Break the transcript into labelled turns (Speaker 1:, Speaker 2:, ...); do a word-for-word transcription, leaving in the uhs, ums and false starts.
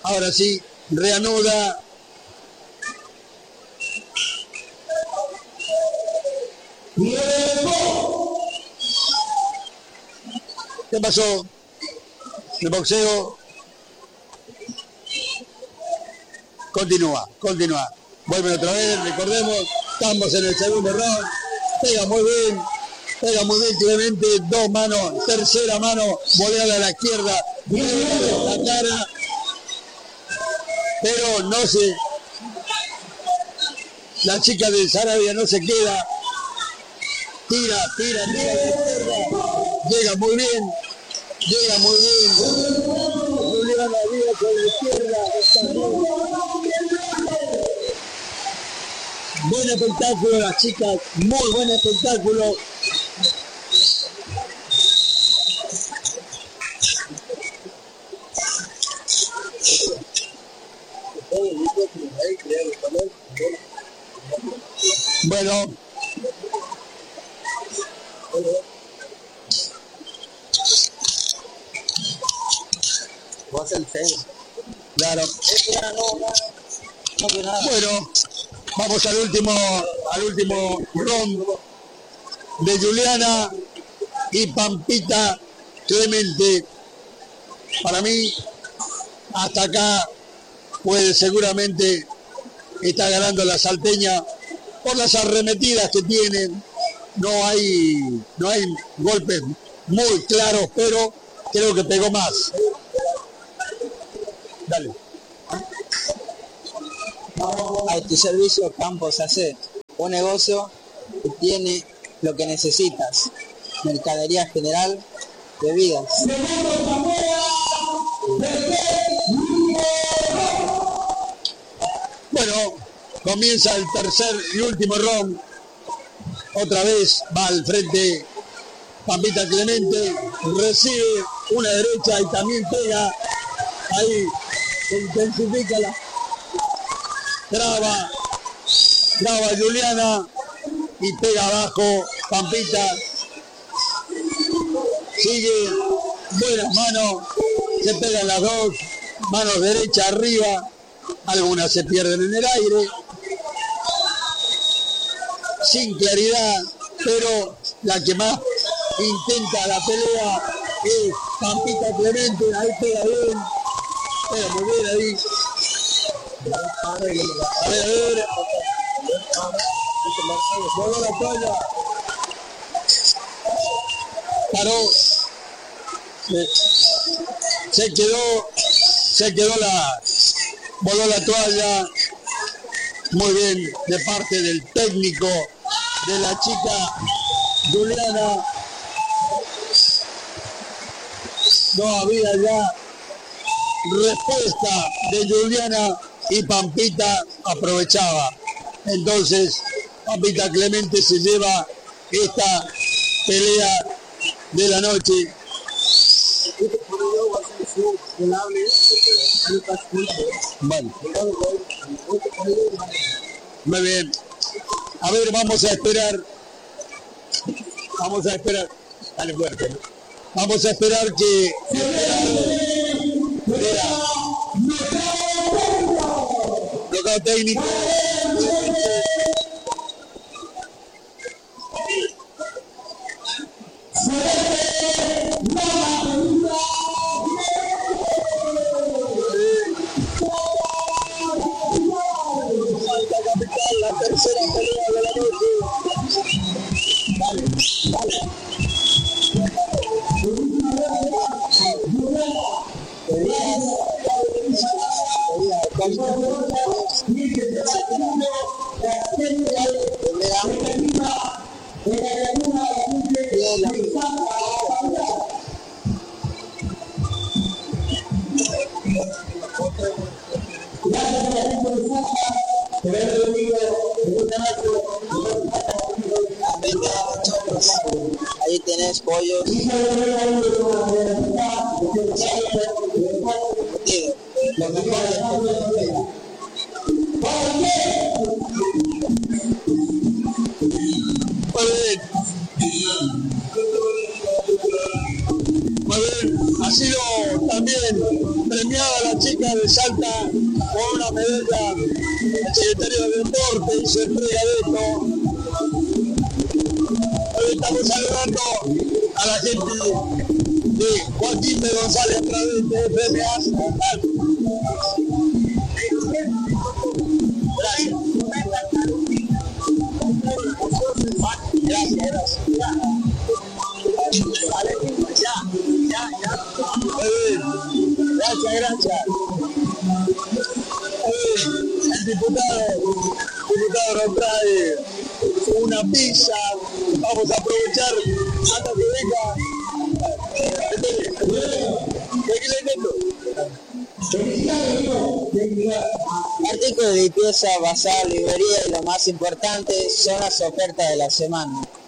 Speaker 1: Ahora sí, reanuda. ¿Qué pasó? El boxeo continúa, continúa. Vuelve otra vez, recordemos, estamos en el segundo round. Pega muy bien, pega muy bien Clemente, dos manos, tercera mano, voleada a la izquierda, la cara, pero no se, la chica de Sarabia no se queda, tira, tira, tira a la izquierda, llega muy bien, llega muy bien, Juliana Díaz con la izquierda, buen espectáculo las chicas, muy buen espectáculo. Bueno, claro. Bueno, vamos al último, al último round de Juliana y Pampita Clemente. Para mí, hasta acá puede seguramente estar ganando la salteña por las arremetidas que tienen. No hay, no hay golpes muy claros, pero creo que pegó más. Dale.
Speaker 2: A tu servicio, Campos A C, un negocio que tiene lo que necesitas: mercadería general, bebidas.
Speaker 1: Bueno, comienza el tercer y último round. Otra vez va al frente Pampita Clemente, recibe una derecha y también pega. Ahí se intensifica la traba, traba Juliana y pega abajo Pampita. Sigue, buenas manos, se pegan las dos, manos derecha arriba, algunas se pierden en el aire, sin claridad, pero la que más intenta la pelea es Pampita Clemente. Ahí pega bien, pega muy bien ahí. A ver, a ver. Voló la toalla. Paró. Se, se quedó, se quedó la, voló la toalla. Muy bien de parte del técnico de la chica Juliana. No había ya respuesta de Juliana y Pampita aprovechaba. Entonces Pampita Clemente se lleva esta pelea de la noche. Bueno. Muy bien. A ver, vamos a esperar. Vamos a esperar. Dale fuerte, ¿no? Vamos a esperar que... Bloqueo técnico. La tercera pelea de la noche. Vale, vale.
Speaker 2: Ahí tenés pollos.
Speaker 1: Muy bien. Muy bien. Ha sido también también premiada la chica de Salta con una medalla. El secretario de Deporte hizo entrega de esto. Hoy estamos saludando a la gente de Joaquín de González a través de F M A. Gracias. Gracias, gracias. Ya, ya, ya. Muy bien. Gracias, gracias. El diputado, diputado nos trae una pizza. Vamos a aprovechar hasta que venga. ¿Qué le
Speaker 2: Artículos de limpieza, bazar, librería y lo más importante son las ofertas de la semana.